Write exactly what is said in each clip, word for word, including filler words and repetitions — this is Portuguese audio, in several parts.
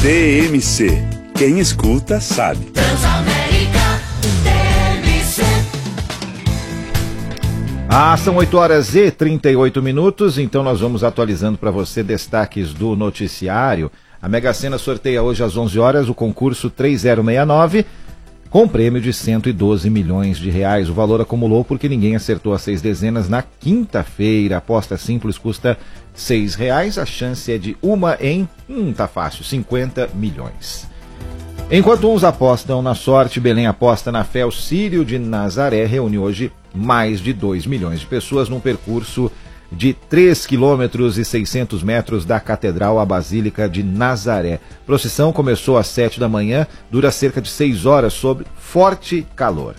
T M C. Quem escuta sabe. Transamérica T M C. Ah, são oito horas e trinta e oito minutos, então nós vamos atualizando para você destaques do noticiário. A Mega Sena sorteia hoje às onze horas o concurso três zero seis nove, com prêmio de cento e doze milhões de reais. O valor acumulou porque ninguém acertou as seis dezenas na quinta-feira. A aposta simples custa seis reais, a chance é de uma em, hum, tá fácil, cinquenta milhões. Enquanto uns apostam na sorte, Belém aposta na fé. O Círio de Nazaré reúne hoje mais de dois milhões de pessoas num percurso de três quilômetros e seiscentos metros da Catedral à Basílica de Nazaré. A procissão começou às sete da manhã, dura cerca de seis horas sob forte calor.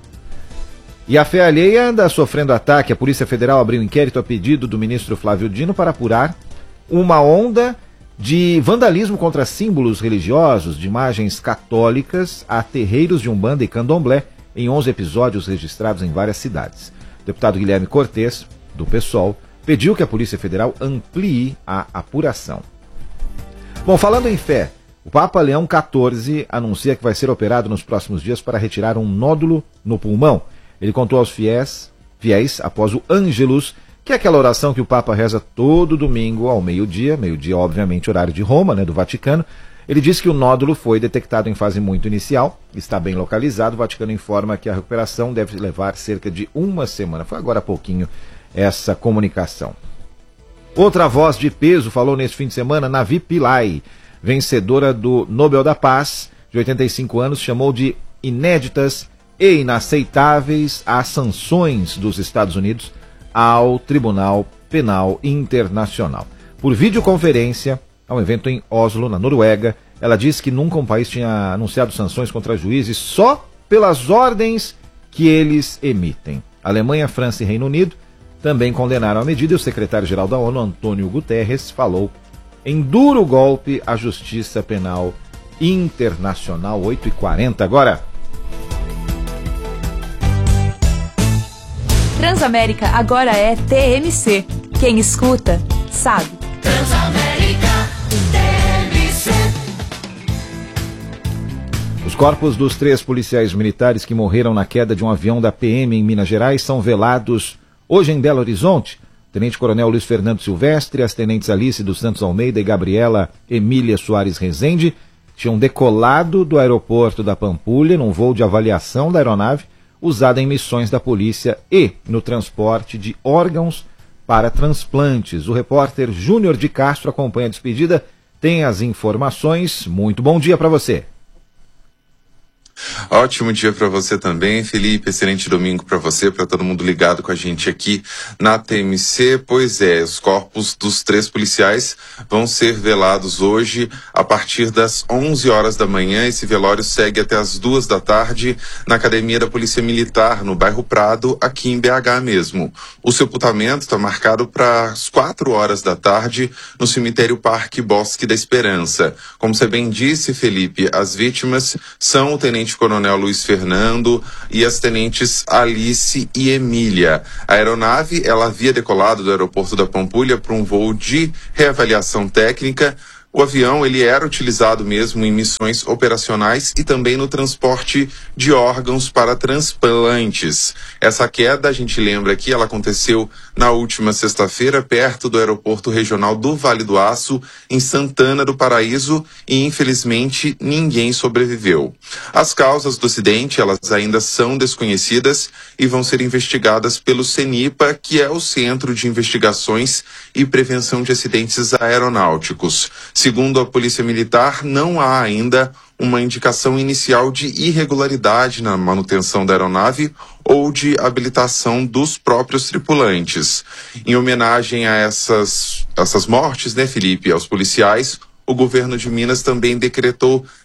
E a fé alheia anda sofrendo ataque. A Polícia Federal abriu inquérito a pedido do ministro Flávio Dino para apurar uma onda de vandalismo contra símbolos religiosos, de imagens católicas a terreiros de Umbanda e Candomblé, em onze episódios registrados em várias cidades. O deputado Guilherme Cortes, do PSOL, pediu que a Polícia Federal amplie a apuração. Bom, falando em fé, o Papa Leão quatorze anuncia que vai ser operado nos próximos dias para retirar um nódulo no pulmão. Ele contou aos fiéis, fiéis após o Ângelus, que é aquela oração que o Papa reza todo domingo ao meio-dia, meio-dia obviamente horário de Roma, né, do Vaticano. Ele disse que o nódulo foi detectado em fase muito inicial, está bem localizado. O Vaticano informa que a recuperação deve levar cerca de uma semana. Foi agora há pouquinho essa comunicação. Outra voz de peso falou neste fim de semana, Navi Pillay, vencedora do Nobel da Paz, de oitenta e cinco anos, chamou de inéditas e inaceitáveis as sanções dos Estados Unidos ao Tribunal Penal Internacional. Por videoconferência, a um evento em Oslo, na Noruega, ela disse que nunca um país tinha anunciado sanções contra juízes só pelas ordens que eles emitem. Alemanha, França e Reino Unido também condenaram a medida e o secretário-geral da ONU, Antônio Guterres, falou em duro golpe à Justiça Penal Internacional. Oito e quarenta agora. Transamérica agora é T M C. Quem escuta, sabe. Transamérica T M C. Os corpos dos três policiais militares que morreram na queda de um avião da P M em Minas Gerais são velados hoje em Belo Horizonte. Tenente-Coronel Luiz Fernando Silvestre, as tenentes Alice dos Santos Almeida e Gabriela Emília Soares Rezende tinham decolado do aeroporto da Pampulha num voo de avaliação da aeronave usada em missões da polícia e no transporte de órgãos para transplantes. O repórter Júnior de Castro acompanha a despedida, tem as informações. Muito bom dia para você. Ótimo dia para você também, Felipe. Excelente domingo para você, para todo mundo ligado com a gente aqui na T M C. Pois é, os corpos dos três policiais vão ser velados hoje a partir das onze horas da manhã. Esse velório segue até as duas da tarde na Academia da Polícia Militar, no bairro Prado, aqui em B H mesmo. O sepultamento está marcado para as quatro horas da tarde no cemitério Parque Bosque da Esperança. Como você bem disse, Felipe, as vítimas são o tenente Coronel Luiz Fernando e as tenentes Alice e Emília. A aeronave, ela havia decolado do aeroporto da Pampulha para um voo de reavaliação técnica. O avião, ele era utilizado mesmo em missões operacionais e também no transporte de órgãos para transplantes. Essa queda, a gente lembra aqui, ela aconteceu na última sexta-feira, perto do aeroporto regional do Vale do Aço, em Santana do Paraíso, e infelizmente ninguém sobreviveu. As causas do acidente, elas ainda são desconhecidas e vão ser investigadas pelo CENIPA, que é o Centro de Investigações e Prevenção de Acidentes Aeronáuticos. Segundo a Polícia Militar, não há ainda uma indicação inicial de irregularidade na manutenção da aeronave ou de habilitação dos próprios tripulantes. Em homenagem a essas, essas mortes, né, Felipe, aos policiais, o governo de Minas também decretou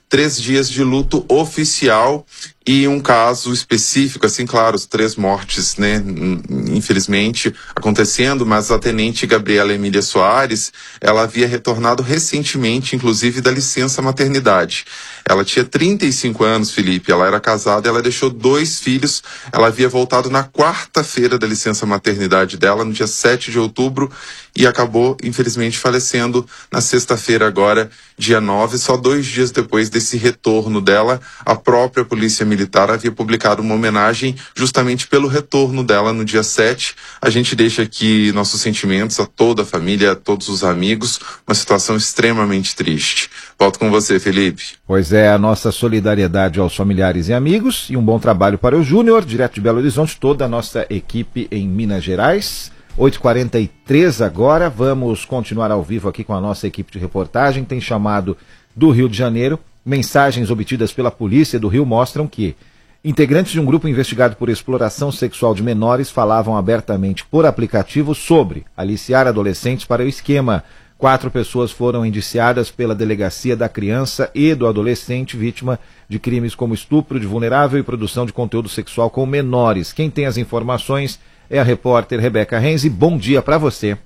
três dias de luto oficial e um caso específico, assim, claro, os três mortes, né, infelizmente, acontecendo, mas a tenente Gabriela Emília Soares, ela havia retornado recentemente, inclusive, da licença maternidade. Ela tinha trinta e cinco anos, Felipe, ela era casada, ela deixou dois filhos, ela havia voltado na quarta-feira da licença maternidade dela, no dia sete de outubro, e acabou, infelizmente, falecendo na sexta-feira agora, dia nove, só dois dias depois desse retorno dela. A própria Polícia Militar havia publicado uma homenagem justamente pelo retorno dela no dia sete. A gente deixa aqui nossos sentimentos a toda a família, a todos os amigos, uma situação extremamente triste. Volto com você, Felipe. Pois é, a nossa solidariedade aos familiares e amigos e um bom trabalho para o Júnior, direto de Belo Horizonte, toda a nossa equipe em Minas Gerais. oito e quarenta e três agora, vamos continuar ao vivo aqui com a nossa equipe de reportagem. Tem chamado do Rio de Janeiro. Mensagens obtidas pela polícia do Rio mostram que integrantes de um grupo investigado por exploração sexual de menores falavam abertamente por aplicativo sobre aliciar adolescentes para o esquema. Quatro pessoas foram indiciadas pela Delegacia da Criança e do Adolescente, vítima de crimes como estupro de vulnerável e produção de conteúdo sexual com menores. Quem tem as informações é a repórter Rebeca Renzi. Bom dia para você.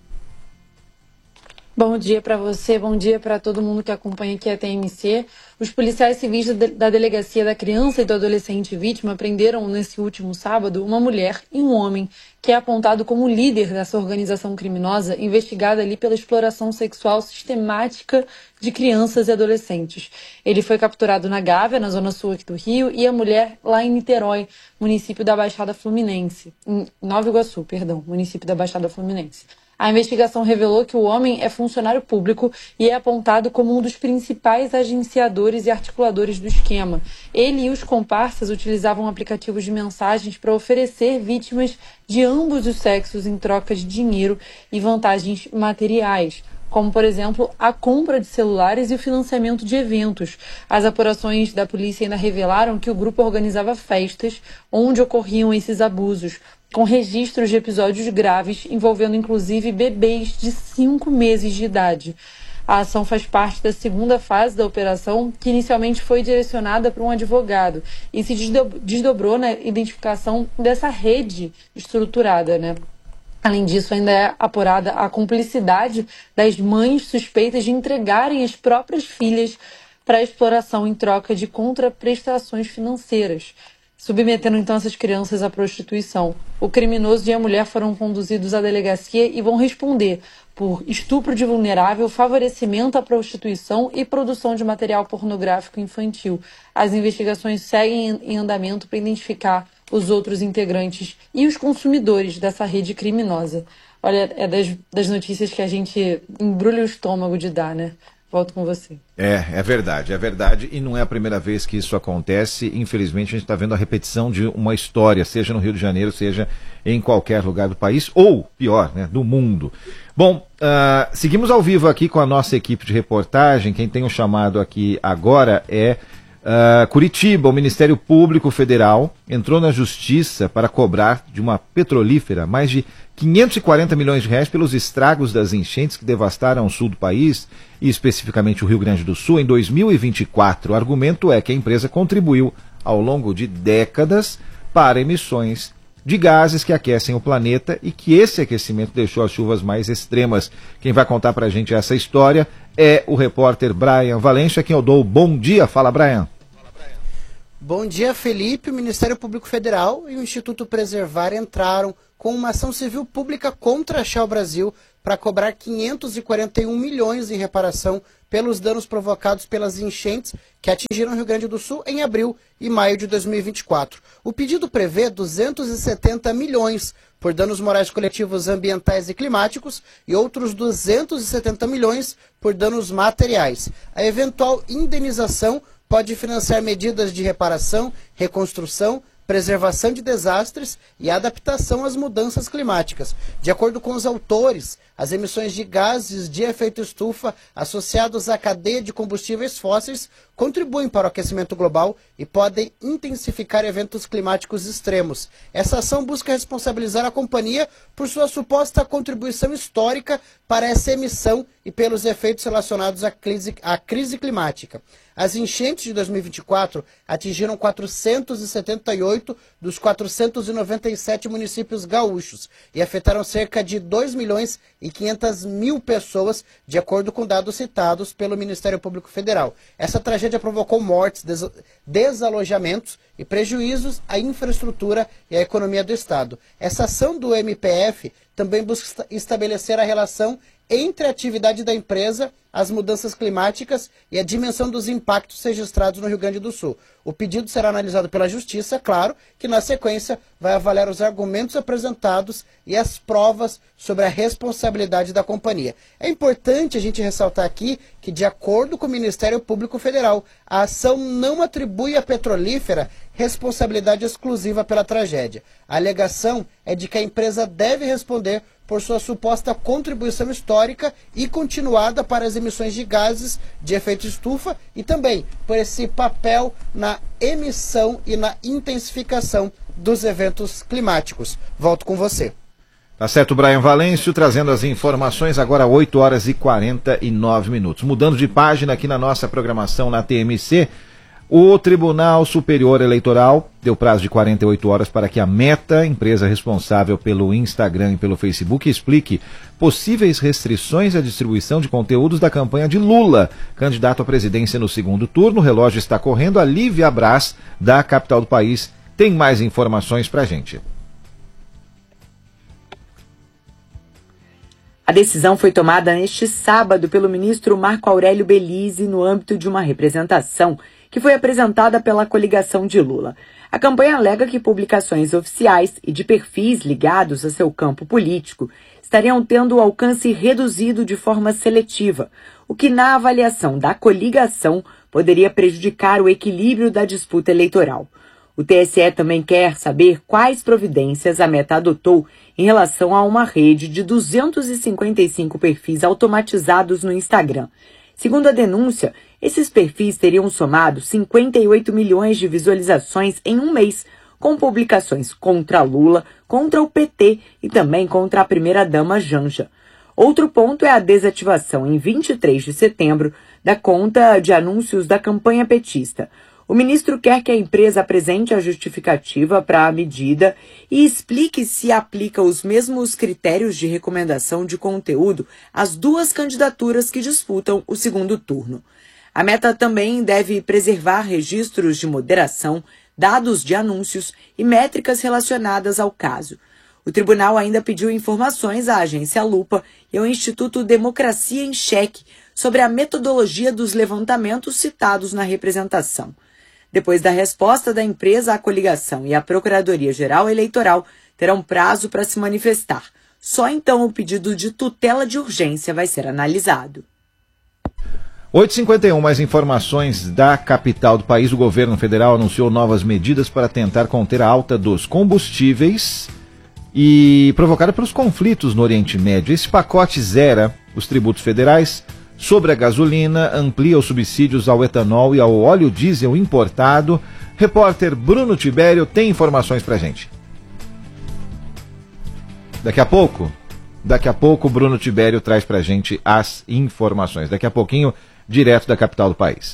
Bom dia para você, bom dia para todo mundo que acompanha aqui a T M C. Os policiais civis da Delegacia da Criança e do Adolescente vítima prenderam nesse último sábado uma mulher e um homem que é apontado como líder dessa organização criminosa investigada ali pela exploração sexual sistemática de crianças e adolescentes. Ele foi capturado na Gávea, na zona sul aqui do Rio, e a mulher lá em Niterói, município da Baixada Fluminense, em Nova Iguaçu, perdão, município da Baixada Fluminense. A investigação revelou que o homem é funcionário público e é apontado como um dos principais agenciadores e articuladores do esquema. Ele e os comparsas utilizavam aplicativos de mensagens para oferecer vítimas de ambos os sexos em troca de dinheiro e vantagens materiais, como, por exemplo, a compra de celulares e o financiamento de eventos. As apurações da polícia ainda revelaram que o grupo organizava festas onde ocorriam esses abusos, com registros de episódios graves envolvendo inclusive bebês de cinco meses de idade. A ação faz parte da segunda fase da operação, que inicialmente foi direcionada para um advogado e se desdobrou na identificação dessa rede estruturada, né? Além disso, ainda é apurada a cumplicidade das mães suspeitas de entregarem as próprias filhas para a exploração em troca de contraprestações financeiras, submetendo então essas crianças à prostituição. O criminoso e a mulher foram conduzidos à delegacia e vão responder por estupro de vulnerável, favorecimento à prostituição e produção de material pornográfico infantil. As investigações seguem em andamento para identificar os outros integrantes e os consumidores dessa rede criminosa. Olha, é das, das notícias que a gente embrulha o estômago de dar, né? Volto com você. É, é verdade, é verdade, e não é a primeira vez que isso acontece. Infelizmente a gente está vendo a repetição de uma história, seja no Rio de Janeiro, seja em qualquer lugar do país, ou, pior, né, do mundo. Bom, uh, seguimos ao vivo aqui com a nossa equipe de reportagem. Quem tem o chamado aqui agora é uh, Curitiba. O Ministério Público Federal entrou na justiça para cobrar de uma petrolífera mais de quinhentos e quarenta milhões de reais pelos estragos das enchentes que devastaram o sul do país, e especificamente o Rio Grande do Sul, em dois mil e vinte e quatro. O argumento é que a empresa contribuiu ao longo de décadas para emissões de gases que aquecem o planeta e que esse aquecimento deixou as chuvas mais extremas. Quem vai contar para a gente essa história é o repórter Brian Valência, quem eu dou bom dia. Fala, Brian. Bom dia, Felipe. O Ministério Público Federal e o Instituto Preservar entraram com uma ação civil pública contra a Shell Brasil para cobrar quinhentos e quarenta e um milhões em reparação pelos danos provocados pelas enchentes que atingiram o Rio Grande do Sul em abril e maio de dois mil e vinte e quatro. O pedido prevê duzentos e setenta milhões por danos morais coletivos ambientais e climáticos e outros duzentos e setenta milhões por danos materiais. A eventual indenização pode financiar medidas de reparação, reconstrução, preservação de desastres e adaptação às mudanças climáticas. De acordo com os autores, as emissões de gases de efeito estufa associados à cadeia de combustíveis fósseis contribuem para o aquecimento global e podem intensificar eventos climáticos extremos. Essa ação busca responsabilizar a companhia por sua suposta contribuição histórica para essa emissão e pelos efeitos relacionados à crise, à crise climática. As enchentes de dois mil e vinte e quatro atingiram quatrocentos e setenta e oito dos quatrocentos e noventa e sete municípios gaúchos e afetaram cerca de dois milhões e quinhentas mil pessoas, de acordo com dados citados pelo Ministério Público Federal. Essa tragédia provocou mortes, des desalojamentos e prejuízos à infraestrutura e à economia do Estado. Essa ação do M P F também busca estabelecer a relação entre a atividade da empresa, as mudanças climáticas e a dimensão dos impactos registrados no Rio Grande do Sul. O pedido será analisado pela Justiça, claro, que na sequência vai avaliar os argumentos apresentados e as provas sobre a responsabilidade da companhia. É importante a gente ressaltar aqui que, de acordo com o Ministério Público Federal, a ação não atribui à petrolífera responsabilidade exclusiva pela tragédia. A alegação é de que a empresa deve responder por sua suposta contribuição histórica e continuada para as emissões de gases de efeito estufa e também por esse papel na emissão e na intensificação dos eventos climáticos. Volto com você. Tá certo, Brian Valêncio, trazendo as informações agora oito horas e quarenta e nove minutos. Mudando de página aqui na nossa programação na T M C, o Tribunal Superior Eleitoral deu prazo de quarenta e oito horas para que a Meta, empresa responsável pelo Instagram e pelo Facebook, explique possíveis restrições à distribuição de conteúdos da campanha de Lula, candidato à presidência no segundo turno. O relógio está correndo. A Lívia Braz, da capital do país, tem mais informações para a gente. A decisão foi tomada neste sábado pelo ministro Marco Aurélio Belize no âmbito de uma representação que foi apresentada pela coligação de Lula. A campanha alega que publicações oficiais e de perfis ligados a seu campo político estariam tendo alcance reduzido de forma seletiva, o que, na avaliação da coligação, poderia prejudicar o equilíbrio da disputa eleitoral. O T S E também quer saber quais providências a Meta adotou em relação a uma rede de duzentos e cinquenta e cinco perfis automatizados no Instagram. Segundo a denúncia, esses perfis teriam somado cinquenta e oito milhões de visualizações em um mês, com publicações contra Lula, contra o P T e também contra a primeira-dama Janja. Outro ponto é a desativação, em vinte e três de setembro, da conta de anúncios da campanha petista. O ministro quer que a empresa apresente a justificativa para a medida e explique se aplica os mesmos critérios de recomendação de conteúdo às duas candidaturas que disputam o segundo turno. A Meta também deve preservar registros de moderação, dados de anúncios e métricas relacionadas ao caso. O tribunal ainda pediu informações à agência Lupa e ao Instituto Democracia em Cheque sobre a metodologia dos levantamentos citados na representação. Depois da resposta da empresa, a coligação e a Procuradoria-Geral Eleitoral terão prazo para se manifestar. Só então o pedido de tutela de urgência vai ser analisado. oito e cinquenta e um, mais informações da capital do país. O governo federal anunciou novas medidas para tentar conter a alta dos combustíveis e provocada pelos conflitos no Oriente Médio. Esse pacote zera os tributos federais sobre a gasolina, amplia os subsídios ao etanol e ao óleo diesel importado. Repórter Bruno Tibério tem informações pra gente. Daqui a pouco, daqui a pouco o Bruno Tibério traz pra gente as informações. Daqui a pouquinho, direto da capital do país.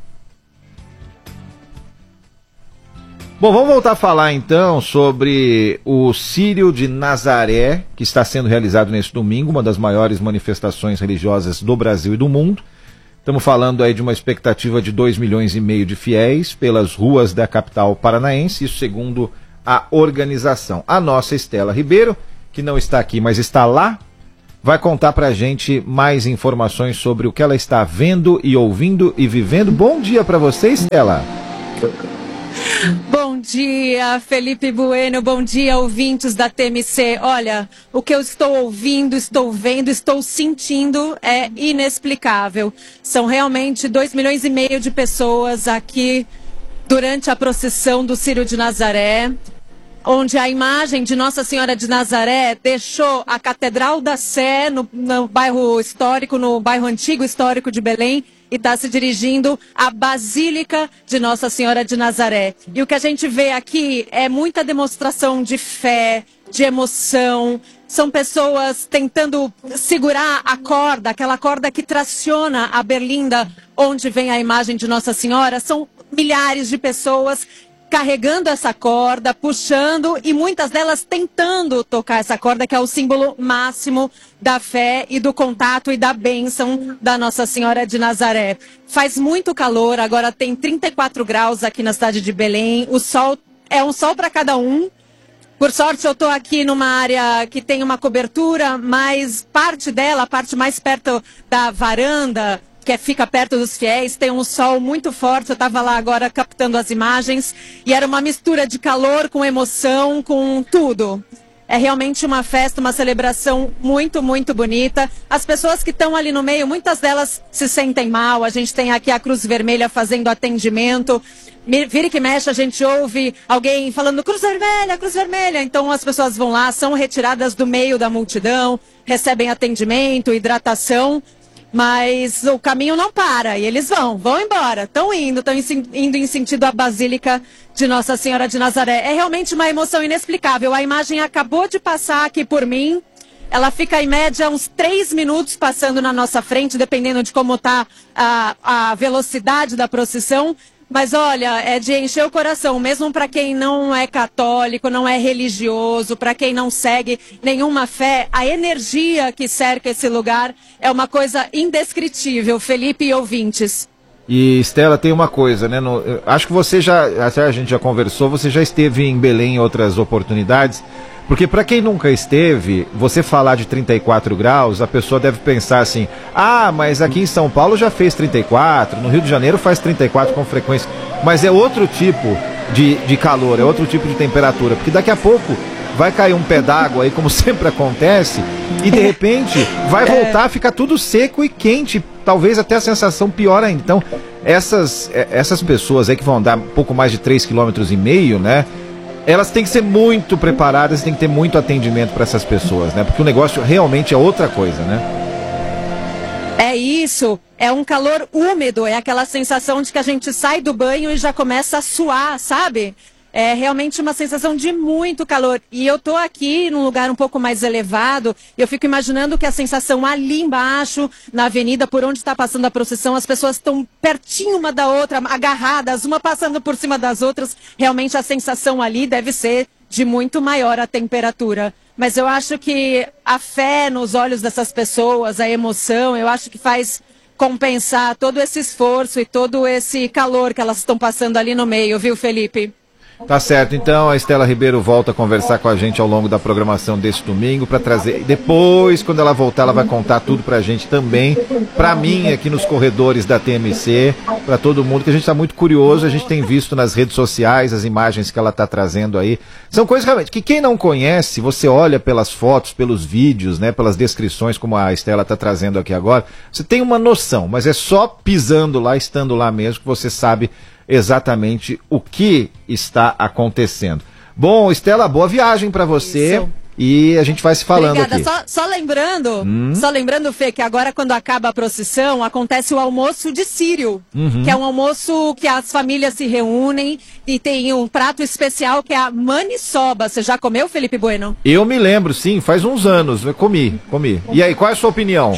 Bom, vamos voltar a falar então sobre o Círio de Nazaré, que está sendo realizado neste domingo, uma das maiores manifestações religiosas do Brasil e do mundo. Estamos falando aí de uma expectativa de dois milhões e meio de fiéis pelas ruas da capital paranaense, isso segundo a organização. A nossa Estela Ribeiro, que não está aqui, mas está lá, vai contar pra gente mais informações sobre o que ela está vendo e ouvindo e vivendo. Bom dia para você, Estela. Bom dia, Felipe Bueno, bom dia, ouvintes da T M C. Olha, o que eu estou ouvindo, estou vendo, estou sentindo é inexplicável. São realmente dois milhões e meio de pessoas aqui durante a procissão do Círio de Nazaré. onde a imagem de Nossa Senhora de Nazaré deixou a Catedral da Sé, no, no bairro histórico, no bairro antigo histórico de Belém, e está se dirigindo à Basílica de Nossa Senhora de Nazaré. E o que a gente vê aqui é muita demonstração de fé, de emoção. São pessoas tentando segurar a corda, aquela corda que traciona a berlinda onde vem a imagem de Nossa Senhora. São milhares de pessoas carregando essa corda, puxando, e muitas delas tentando tocar essa corda, que é o símbolo máximo da fé e do contato e da bênção da Nossa Senhora de Nazaré. Faz muito calor, agora tem trinta e quatro graus aqui na cidade de Belém, o sol é um sol para cada um. Por sorte, eu estou aqui numa área que tem uma cobertura, mas parte dela, a parte mais perto da varanda, que fica perto dos fiéis, tem um sol muito forte. Eu estava lá agora captando as imagens e era uma mistura de calor com emoção, com tudo. É realmente uma festa, uma celebração muito, muito bonita. As pessoas que estão ali no meio, muitas delas se sentem mal. A gente tem aqui a Cruz Vermelha fazendo atendimento. Vira que mexe, a gente ouve alguém falando Cruz Vermelha, Cruz Vermelha. Então as pessoas vão lá, são retiradas do meio da multidão, recebem atendimento, hidratação. Mas o caminho não para e eles vão, vão embora, estão indo, estão indo em sentido à Basílica de Nossa Senhora de Nazaré. É realmente uma emoção inexplicável. A imagem acabou de passar aqui por mim, ela fica em média uns três minutos passando na nossa frente, dependendo de como está a, a velocidade da procissão. Mas olha, é de encher o coração, mesmo para quem não é católico, não é religioso, para quem não segue nenhuma fé, a energia que cerca esse lugar é uma coisa indescritível, Felipe e ouvintes. E Estela, tem uma coisa, né? No, acho que você já, até a gente já conversou, você já esteve em Belém em outras oportunidades, porque para quem nunca esteve, você falar de trinta e quatro graus, a pessoa deve pensar assim, ah, mas aqui em São Paulo já fez trinta e quatro, no Rio de Janeiro faz trinta e quatro com frequência, mas é outro tipo de, de calor, é outro tipo de temperatura, porque daqui a pouco vai cair um pé d'água aí, como sempre acontece, e de repente vai voltar a ficar tudo seco e quente, talvez até a sensação pior ainda. Então, essas, essas pessoas aí que vão andar um pouco mais de três vírgula cinco quilômetros, né? Elas têm que ser muito preparadas, tem que ter muito atendimento para essas pessoas, né? Porque o negócio realmente é outra coisa, né? É isso, é um calor úmido, é aquela sensação de que a gente sai do banho e já começa a suar, sabe? É realmente uma sensação de muito calor. E eu tô aqui num lugar um pouco mais elevado, e eu fico imaginando que a sensação ali embaixo, na avenida por onde está passando a procissão, as pessoas estão pertinho uma da outra, agarradas, uma passando por cima das outras. Realmente a sensação ali deve ser de muito maior a temperatura. Mas eu acho que a fé nos olhos dessas pessoas, a emoção, eu acho que faz compensar todo esse esforço e todo esse calor que elas estão passando ali no meio, viu, Felipe? Tá certo, então a Estela Ribeiro volta a conversar com a gente ao longo da programação desse domingo para trazer, depois quando ela voltar ela vai contar tudo pra gente também, pra mim aqui nos corredores da T M C, pra todo mundo, que a gente tá muito curioso, a gente tem visto nas redes sociais as imagens que ela tá trazendo aí, são coisas realmente que quem não conhece, você olha pelas fotos, pelos vídeos, né, pelas descrições como a Estela tá trazendo aqui agora, você tem uma noção, mas é só pisando lá, estando lá mesmo que você sabe exatamente o que está acontecendo. Bom, Estela, boa viagem para você. Isso. E a gente vai se falando. Obrigada. Aqui. Só, só lembrando, hum? só lembrando, Fê, que agora quando acaba a procissão, acontece o almoço de Sírio, uhum. que é um almoço que as famílias se reúnem e tem um prato especial que é a maniçoba. Você já comeu, Felipe Bueno? Eu me lembro, sim, faz uns anos. Eu comi, comi. E aí, qual é a sua opinião?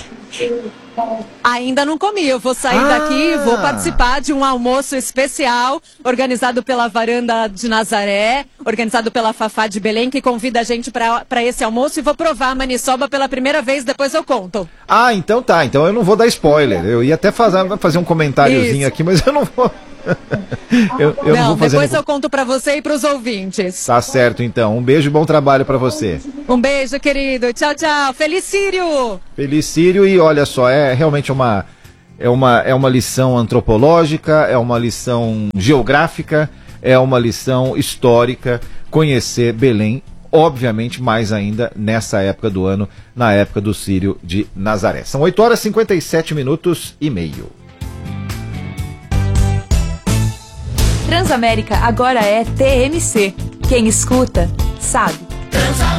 Ainda não comi, eu vou sair ah. daqui, vou participar de um almoço especial organizado pela Varanda de Nazaré, organizado pela Fafá de Belém, que convida a gente para esse almoço, e vou provar a maniçoba pela primeira vez, depois eu conto. Ah, então tá, então eu não vou dar spoiler, eu ia até fazer, fazer um comentáriozinho Isso. aqui, mas eu não vou... eu, eu não, não vou fazer depois nenhum... eu conto pra você e pros ouvintes. Tá certo, então. Um beijo e bom trabalho pra você. Um beijo, querido. Tchau, tchau. Feliz Sírio! Feliz Sírio. E olha só, é realmente uma, é uma, é uma lição antropológica, é uma lição geográfica, é uma lição histórica, conhecer Belém, obviamente mais ainda nessa época do ano, na época do Sírio de Nazaré. São oito horas e cinquenta e sete minutos e meio. Transamérica agora é T M C. Quem escuta, sabe.